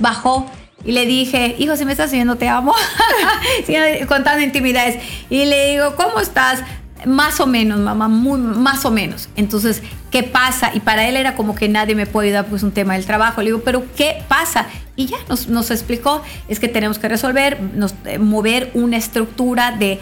bajó y le dije, hijo, si me estás viendo, te amo. Sí, contando intimidades. Y le digo, ¿cómo estás? Más o menos, mamá, más o menos. Entonces, ¿qué pasa? Y para él era como que nadie me puede ayudar, pues un tema del trabajo. Le digo, ¿pero qué pasa? Y ya nos explicó, es que tenemos que mover una estructura de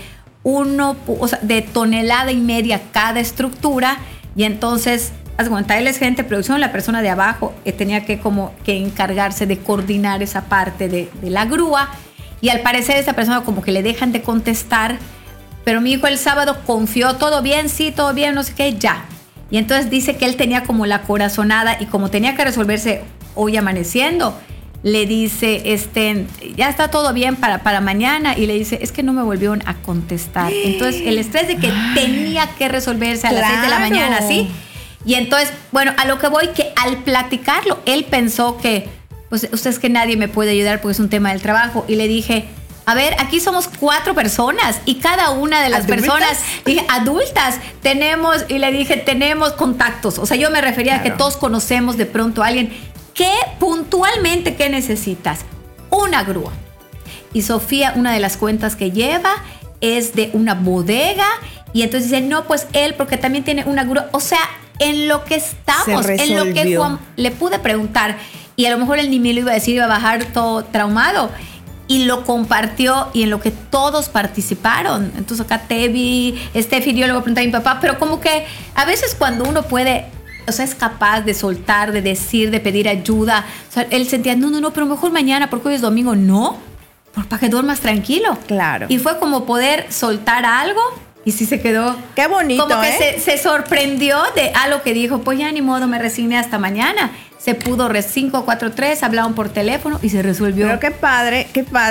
de 1,5 toneladas cada estructura. Y entonces, haz cuenta, él es gerente de producción, la persona de abajo tenía que encargarse de coordinar esa parte de la grúa. Y al parecer esa persona como que le dejan de contestar. Pero mi hijo el sábado confió, todo bien, sí, todo bien, no sé qué, ya. Y entonces dice que él tenía como la corazonada y como tenía que resolverse hoy amaneciendo, le dice, ya está todo bien para mañana. Y le dice, es que no me volvieron a contestar. Entonces el estrés de que tenía que resolverse a las 6 de la mañana, ¿sí? Y entonces, bueno, a lo que voy, que al platicarlo, él pensó que, pues, usted es que nadie me puede ayudar porque es un tema del trabajo. Y le dije, a ver, aquí somos 4 personas y cada una de las personas, dije, adultas, tenemos contactos. O sea, yo me refería a que todos conocemos de pronto a alguien que puntualmente, ¿qué necesitas? Una grúa. Y Sofía, una de las cuentas que lleva es de una bodega y entonces dice, no, pues él, porque también tiene una grúa. O sea, en lo que estamos, en lo que Juan le pude preguntar y a lo mejor él ni me lo iba a decir, iba a bajar todo traumado. Y lo compartió y en lo que todos participaron. Entonces acá Steffi, yo luego pregunté a mi papá, pero como que a veces cuando uno puede, o sea, es capaz de soltar, de decir, de pedir ayuda. O sea, él sentía, no, pero mejor mañana porque hoy es domingo. No, para que duermas tranquilo. Claro. Y fue como poder soltar algo y sí se quedó. Qué bonito, como que se sorprendió de algo que dijo, pues ya ni modo, me resigné hasta mañana. Se pudo 543, hablaron por teléfono y se resolvió. Pero qué padre,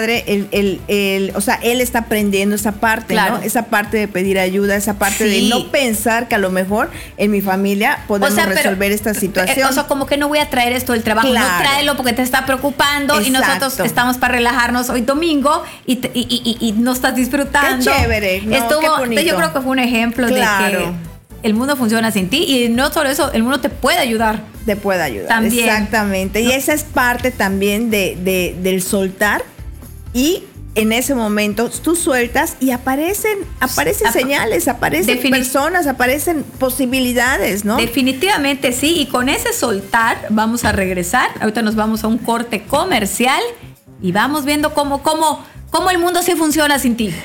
o sea, él está aprendiendo esa parte, claro, ¿no? Esa parte de pedir ayuda, esa parte de no pensar que a lo mejor en mi familia podemos resolver esta situación. O sea, como que no voy a traer esto del trabajo, claro, no tráelo porque te está preocupando. Exacto. Y nosotros estamos para relajarnos hoy domingo y no estás disfrutando. Qué chévere, ¿no? Qué bonito. Yo creo que fue un ejemplo, claro, de que el mundo funciona sin ti y no solo eso, el mundo te puede ayudar. Te puede ayudar. También. Exactamente. ¿No? Y esa es parte también del soltar y en ese momento tú sueltas y aparecen señales, aparecen personas, aparecen posibilidades, ¿no? Definitivamente sí. Y con ese soltar vamos a regresar. Ahorita nos vamos a un corte comercial y vamos viendo cómo el mundo sí funciona sin ti.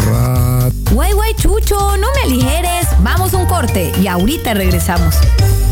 Montserrat. Güey, Chucho, no me aligeres. Vamos a un corte y ahorita regresamos.